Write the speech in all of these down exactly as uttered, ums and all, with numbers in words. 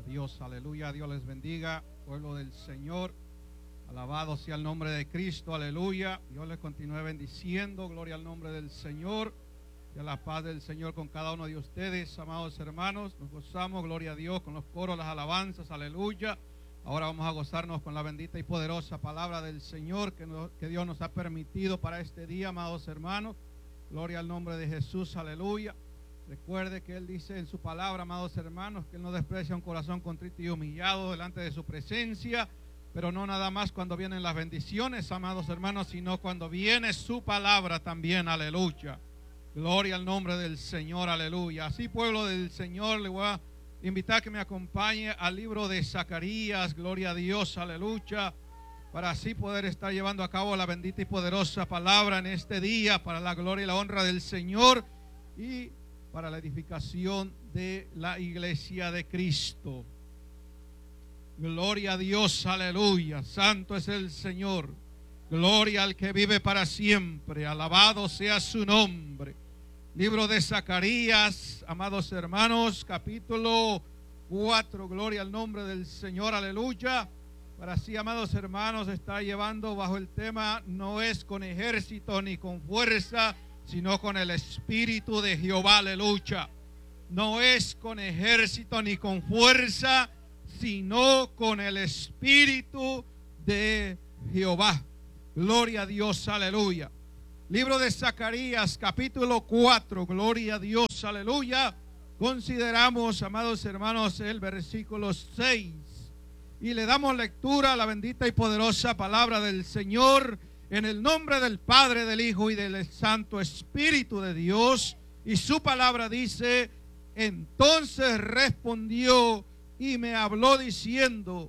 a Dios, aleluya. Dios les bendiga, pueblo del Señor. Alabado sea el nombre de Cristo, aleluya. Dios les continúe bendiciendo, gloria al nombre del Señor. Y a la paz del Señor con cada uno de ustedes, amados hermanos. Nos gozamos, gloria a Dios, con los coros, las alabanzas, aleluya. Ahora vamos a gozarnos con la bendita y poderosa palabra del Señor que, nos, que Dios nos ha permitido para este día, amados hermanos. Gloria al nombre de Jesús, aleluya. Recuerde que Él dice en su palabra, amados hermanos, que Él no desprecia un corazón contrito y humillado delante de su presencia, pero no nada más cuando vienen las bendiciones, amados hermanos, sino cuando viene su palabra también, aleluya. Gloria al nombre del Señor, aleluya. Así, pueblo del Señor, le voy a invitar a que me acompañe al libro de Zacarías, gloria a Dios, aleluya, para así poder estar llevando a cabo la bendita y poderosa palabra en este día, para la gloria y la honra del Señor y para la edificación de la iglesia de Cristo. Gloria a Dios, aleluya. Santo es el Señor. Gloria al que vive para siempre. Alabado sea su nombre. Libro de Zacarías, amados hermanos, capítulo cuatro. Gloria al nombre del Señor, aleluya. Para así, amados hermanos, está llevando bajo el tema: no es con ejército ni con fuerza, sino con el Espíritu de Jehová, aleluya. No es con ejército ni con fuerza, sino con el Espíritu de Jehová. Gloria a Dios, aleluya. Libro de Zacarías, capítulo cuatro, gloria a Dios, aleluya. Consideramos, amados hermanos, el versículo seis y le damos lectura a la bendita y poderosa palabra del Señor. En el nombre del Padre, del Hijo y del Santo Espíritu de Dios. Y su palabra dice: entonces respondió y me habló diciendo: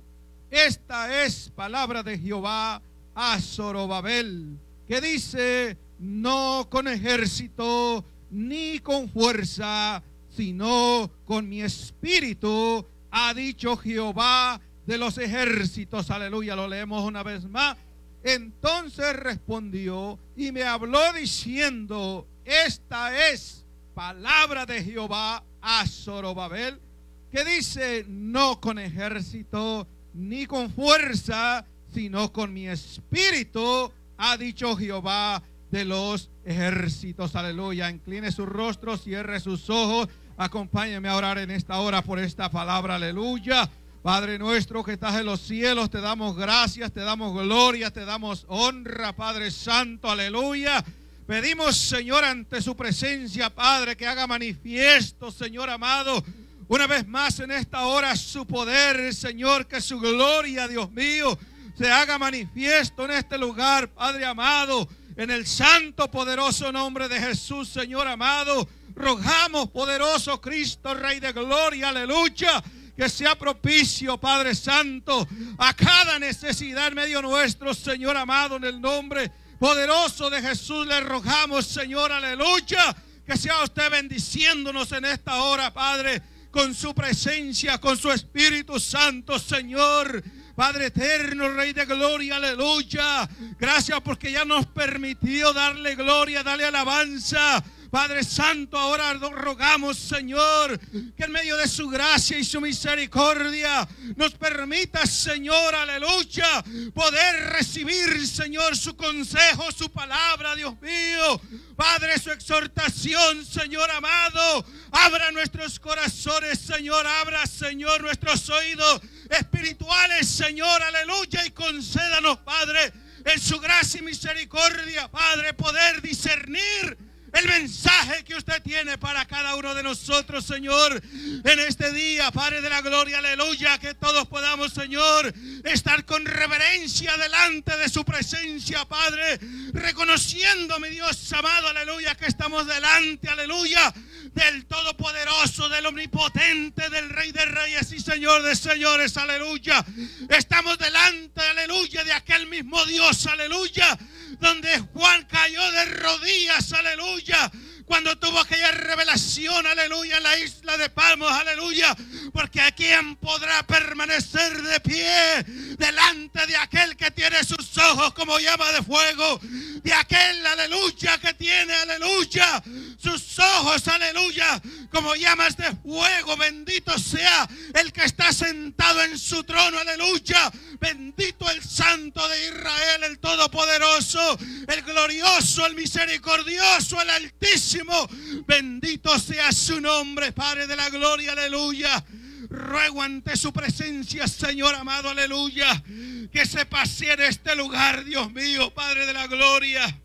esta es palabra de Jehová a Zorobabel, que dice: no con ejército ni con fuerza, sino con mi espíritu, ha dicho Jehová de los ejércitos. Aleluya, lo leemos una vez más. Entonces respondió y me habló diciendo: esta es palabra de Jehová a Zorobabel, que dice: no con ejército ni con fuerza, sino con mi espíritu, ha dicho Jehová de los ejércitos. Aleluya. Incline su rostro, cierre sus ojos, acompáñeme a orar en esta hora por esta palabra. Aleluya. Padre nuestro que estás en los cielos, te damos gracias, te damos gloria, te damos honra, Padre Santo, aleluya. Pedimos, Señor, ante su presencia, Padre, que haga manifiesto, Señor amado, una vez más en esta hora su poder, Señor, que su gloria, Dios mío, se haga manifiesto en este lugar, Padre amado, en el santo, poderoso nombre de Jesús, Señor amado. Rogamos, poderoso Cristo, Rey de gloria, aleluya, que sea propicio, Padre Santo, a cada necesidad en medio nuestro, Señor amado, en el nombre poderoso de Jesús le rogamos, Señor, aleluya, que sea usted bendiciéndonos en esta hora, Padre, con su presencia, con su Espíritu Santo, Señor. Padre eterno, Rey de gloria, aleluya. Gracias porque ya nos permitió darle gloria, darle alabanza. Padre Santo, ahora rogamos, Señor, que en medio de su gracia y su misericordia nos permita, Señor, aleluya, poder recibir, Señor, su consejo, su palabra, Dios mío. Padre, su exhortación, Señor amado. Abra nuestros corazones, Señor. Abra, Señor, nuestros oídos espirituales, Señor, aleluya. Y concédanos, Padre, en su gracia y misericordia, Padre, poder discernir el mensaje que usted tiene para cada uno de nosotros, Señor, en este día, Padre de la gloria, aleluya, que todos podamos, Señor, estar con reverencia delante de su presencia, Padre, reconociendo, mi Dios amado, aleluya, que estamos delante, aleluya, del Todopoderoso, del Omnipotente, del Rey de Reyes y Señor de Señores, aleluya. Estamos delante, aleluya, de aquel mismo Dios, aleluya, donde Juan cayó de rodillas, aleluya, cuando tuvo aquella revelación, aleluya, en la isla de Patmos, aleluya, porque ¿a quién podrá permanecer de pie delante de aquel que tiene sus ojos como llama de fuego, de aquel, aleluya, que tiene, aleluya, sus ojos, aleluya, como llamas de fuego. Bendito sea el que está sentado en su trono, aleluya. Bendito el Santo de Israel, el Todopoderoso, el glorioso, el misericordioso, el Altísimo. Bendito sea su nombre, Padre de la gloria, aleluya. Ruego ante su presencia, Señor amado, aleluya, que se pase en este lugar, Dios mío, Padre de la gloria.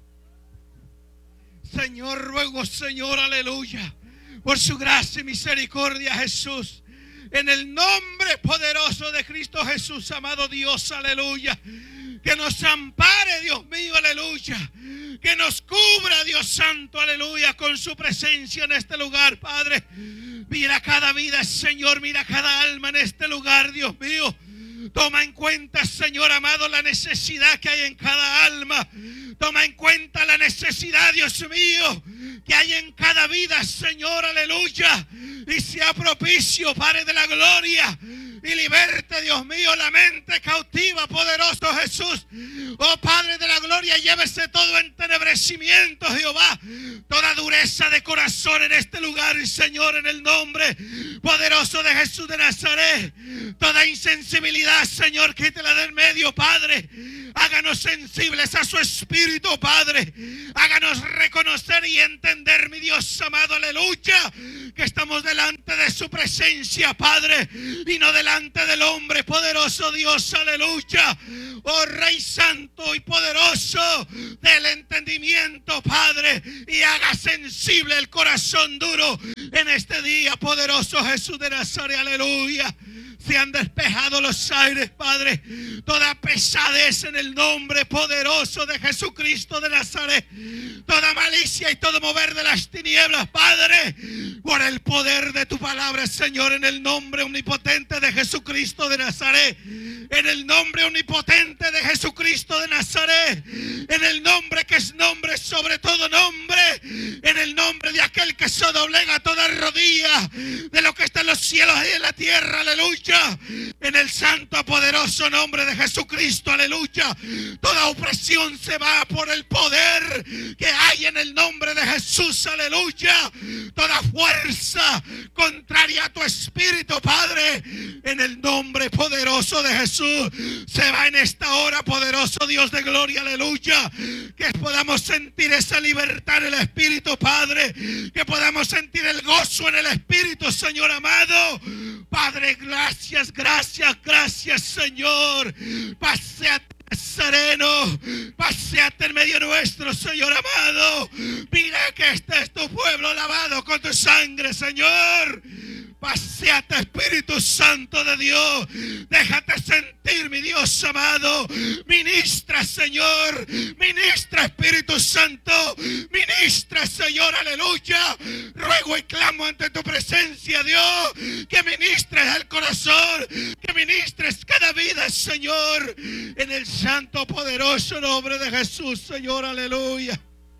Señor, ruego, Señor, aleluya, por su gracia y misericordia, Jesús, en el nombre poderoso de Cristo Jesús, amado Dios, aleluya. Que nos ampare, Dios mío, aleluya. Que nos cubra, Dios santo, aleluya, con su presencia en este lugar, Padre. Mira cada vida, Señor, mira cada alma en este lugar, Dios mío. Toma en cuenta, Señor amado, la necesidad que hay en cada alma. Toma en cuenta la necesidad, Dios mío, que hay en cada vida, Señor, aleluya. Y sea propicio, Padre de la gloria, y liberte, Dios mío, la mente cautiva, poderoso Jesús. Oh Padre de la gloria, llévese todo entenebrecimiento, Jehová, toda dureza de corazón en este lugar, Señor, en el nombre poderoso de Jesús de Nazaret. Toda insensibilidad, Señor, quítela del medio, Padre. Háganos sensibles a su espíritu, Padre. Háganos reconocer y entender, mi Dios amado, aleluya, que estamos delante de su presencia, Padre, y no delante del hombre, poderoso Dios, aleluya. Oh Rey santo y poderoso, del entendimiento, Padre, y haga sensible el corazón duro en este día, poderoso Jesús de Nazaret, aleluya. Se han despejado los aires, Padre, toda pesadez en el nombre poderoso de Jesucristo de Nazaret, toda malicia y todo mover de las tinieblas, Padre, por el poder de tu palabra, Señor, en el nombre omnipotente de Jesucristo de Nazaret, en el nombre omnipotente de Jesucristo de Nazaret, en el nombre que es nombre sobre todo nombre, en el nombre de aquel que se doblega toda rodilla de lo que está en los cielos y en la tierra, aleluya. En el santo poderoso nombre de Jesucristo, aleluya. Toda opresión se va por el poder que hay en el nombre de Jesús, aleluya. Toda fuerza contraria a tu espíritu, Padre, en el nombre poderoso de Jesús, se va en esta hora, poderoso Dios de gloria, aleluya. Que podamos sentir esa libertad en el espíritu, Padre. Que podamos sentir el gozo en el espíritu, Señor amado. Padre, gracias, gracias, gracias, Señor. Paseate sereno, paseate en medio nuestro, Señor amado. Mira que este es tu pueblo lavado con tu sangre, Señor. Paseate, Espíritu Santo de Dios. Déjate sentir, mi Dios amado. Ministra, Señor. Ministra, Espíritu Santo. Ministra, Señor, aleluya. Ruego y clamo ante tu presencia, Dios, que ministres el corazón, que ministres cada vida, Señor, en el santo poderoso nombre de Jesús, Señor, aleluya.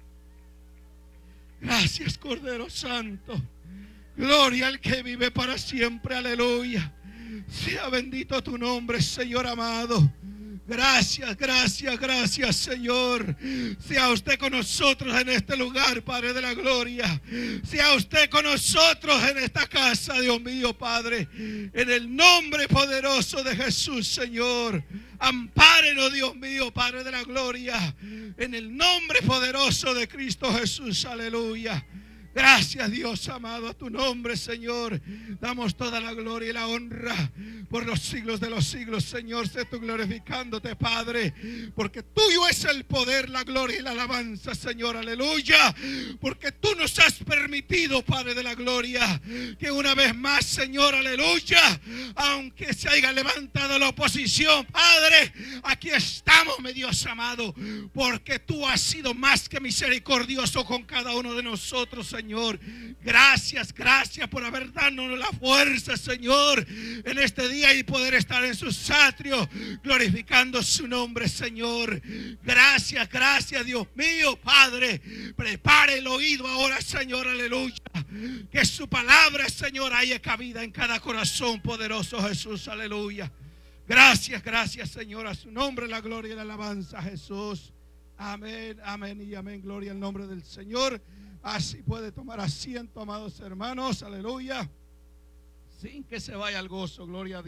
Gracias, Cordero Santo. Gloria al que vive para siempre, aleluya. Sea bendito tu nombre, Señor amado. Gracias, gracias, gracias, Señor. Sea usted con nosotros en este lugar, Padre de la gloria. Sea usted con nosotros en esta casa, Dios mío, Padre. En el nombre poderoso de Jesús, Señor. Ampárenos, Dios mío, Padre de la gloria. En el nombre poderoso de Cristo Jesús, aleluya. Gracias, Dios amado, a tu nombre, Señor. Damos toda la gloria y la honra por los siglos de los siglos, Señor. Sé tú glorificándote, Padre, porque tuyo es el poder, la gloria y la alabanza, Señor, aleluya. Porque tú nos has permitido, Padre de la gloria, que una vez más, Señor, aleluya, aunque se haya levantado la oposición, Padre, aquí estamos, mi Dios amado, porque tú has sido más que misericordioso con cada uno de nosotros, Señor. Señor, gracias, gracias por haber dado la fuerza, Señor, en este día y poder estar en sus atrios glorificando su nombre, Señor. Gracias, gracias, Dios mío, Padre. Prepare el oído ahora, Señor, aleluya. Que su palabra, Señor, haya cabida en cada corazón, poderoso Jesús, aleluya. Gracias, gracias, Señor, a su nombre la gloria y la alabanza, Jesús. Amén, amén y amén. Gloria al nombre del Señor. Así puede tomar asiento, amados hermanos, aleluya, sin que se vaya el gozo, gloria a Dios.